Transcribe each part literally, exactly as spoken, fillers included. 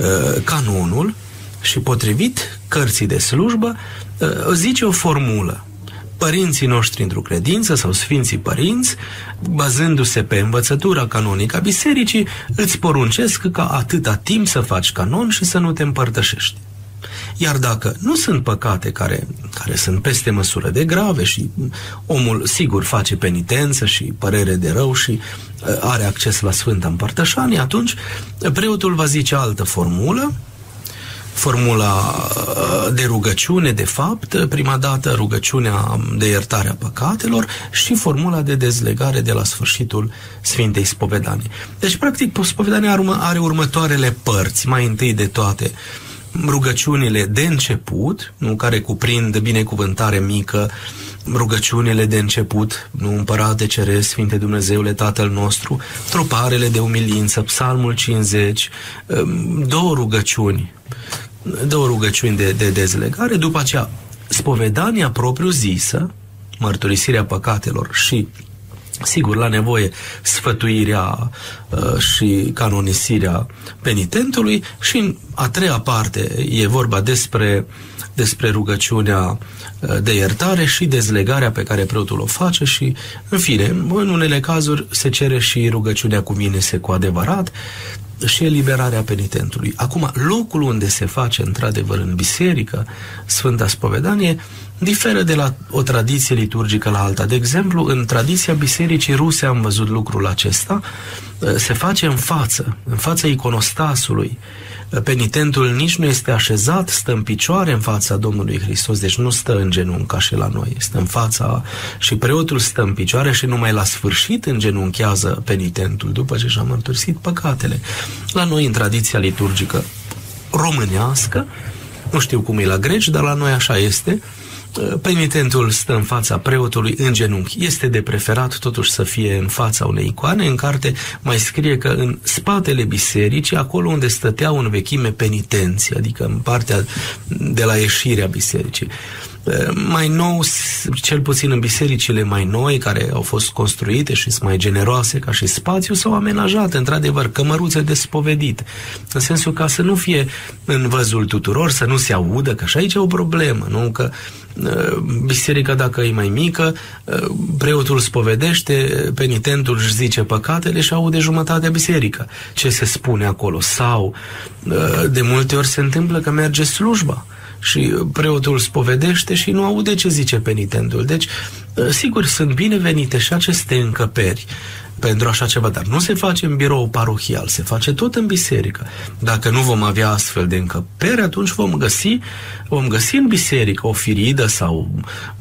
canonul și potrivit cărții de slujbă zice o formulă. Părinții noștri într-o credință sau Sfinții Părinți, bazându-se pe învățătura canonică a bisericii, îți poruncesc ca atâta timp să faci canon și să nu te împărtășești. Iar dacă nu sunt păcate care, care sunt peste măsură de grave și omul sigur face penitență și părere de rău și are acces la Sfânta Împărtășanie, atunci preotul va zice altă formulă, formula de rugăciune, de fapt, prima dată rugăciunea de iertare a păcatelor și formula de dezlegare de la sfârșitul Sfintei Spovedanii. Deci, practic, spovedania are următoarele părți. Mai întâi de toate, rugăciunile de început, nu, care cuprind binecuvântare mică, rugăciunile de început, nu, Împărate Ceresc, Sfinte Dumnezeule, Tatăl nostru, troparele de umilință, Psalmul cincizeci, două rugăciuni, două rugăciuni de, de dezlegare, după aceea spovedania propriu-zisă, mărturisirea păcatelor și, sigur, la nevoie, sfătuirea uh, și canonisirea penitentului și în a treia parte e vorba despre, despre rugăciunea de iertare și dezlegarea pe care preotul o face și, în fine, în unele cazuri se cere și rugăciunea cuvine-se cu adevărat și eliberarea penitentului. Acum, locul unde se face într-adevăr în biserică Sfânta Spovedanie diferă de la o tradiție liturgică la alta. De exemplu, în tradiția bisericii ruse am văzut lucrul acesta, se face în față, în fața iconostasului. Penitentul nici nu este așezat, stă în picioare în fața Domnului Hristos, deci nu stă în genunchi ca și la noi, stă în fața și preotul stă în picioare și numai la sfârșit îngenunchează penitentul după ce și-a mărturisit păcatele. La noi, în tradiția liturgică românească, nu știu cum e la greci, dar la noi așa este, penitentul stă în fața preotului în genunchi. Este de preferat totuși să fie în fața unei icoane. În carte mai scrie că în spatele bisericii, acolo unde stăteau în vechime penitenții, adică în partea de la ieșirea bisericii. Mai nou, cel puțin în bisericile mai noi, care au fost construite și sunt mai generoase ca și spațiu, s-au amenajat, într-adevăr, cămăruțe de spovedit. În sensul ca să nu fie în văzul tuturor, să nu se audă, că și aici e o problemă, nu? Că biserica, dacă e mai mică, preotul spovedește, penitentul își zice păcatele și aude jumătatea biserică ce se spune acolo. Sau de multe ori se întâmplă că merge slujba și preotul spovedește și nu aude ce zice penitentul. Deci, sigur, sunt binevenite și aceste încăperi pentru așa ceva, dar nu se face în birou parohial, se face tot în biserică. Dacă nu vom avea astfel de încăperi, atunci vom găsi, vom găsi în biserică o firidă sau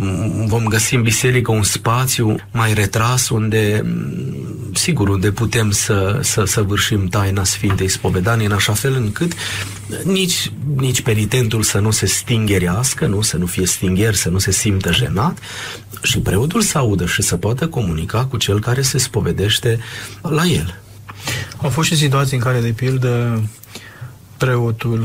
vom găsi în biserică un spațiu mai retras unde, sigur, unde putem să, să săvârșim taina Sfintei Spovedanii în așa fel încât nici, nici penitentul să nu se stingherească, nu, să nu fie stingher, să nu se simtă jenat și preotul să audă și să poată comunica cu cel care se spovedește la el. Au fost și situații în care, de pildă, preotul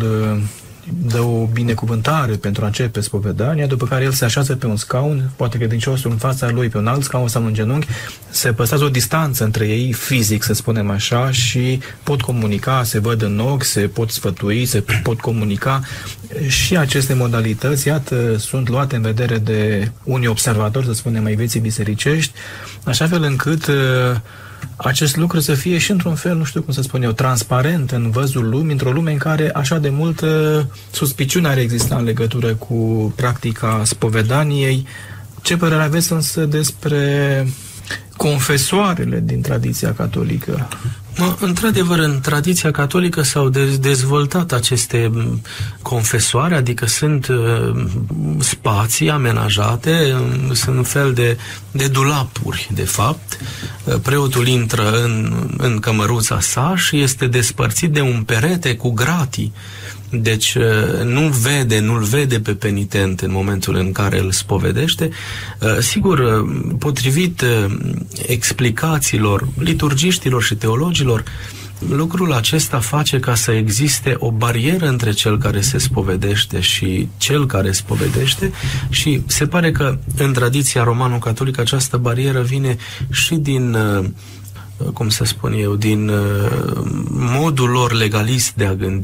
dă o binecuvântare pentru a începe spovedania, după care el se așează pe un scaun, poate credinciosul în fața lui pe un alt scaun sau în genunchi, se păstrează o distanță între ei fizic, să spunem așa, și pot comunica, se văd în ochi, se pot sfătui, se pot comunica. Și aceste modalități, iată, sunt luate în vedere de unii observatori, să spunem, ai vieții bisericești, așa fel încât acest lucru să fie și într-un fel, nu știu cum să spun eu, transparent în văzul lumii, într-o lume în care așa de multă suspiciune ar exista în legătură cu practica spovedaniei. Ce părere aveți însă despre confesoarele din tradiția catolică? Mă, într-adevăr, în tradiția catolică s-au dez- dezvoltat aceste confesoare, adică sunt uh, spații amenajate, sunt un fel de, de dulapuri, de fapt. Preotul intră în, în cămăruța sa și este despărțit de un perete cu gratii. Deci nu vede, nu-l vede pe penitent în momentul în care îl spovedește. Sigur, potrivit explicațiilor liturgiștilor și teologilor, lucrul acesta face ca să existe o barieră între cel care se spovedește și cel care spovedește și se pare că în tradiția romano-catolică această barieră vine și din, cum să spun eu, din modul lor legalist de a gândi.